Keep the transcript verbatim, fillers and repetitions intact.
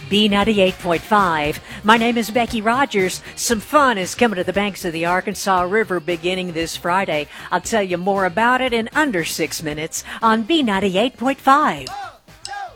B ninety-eight point five. My name is Becky Rogers. Some fun is coming to the banks of the Arkansas River beginning this Friday. I'll tell you more about it in under six minutes on B ninety-eight point five.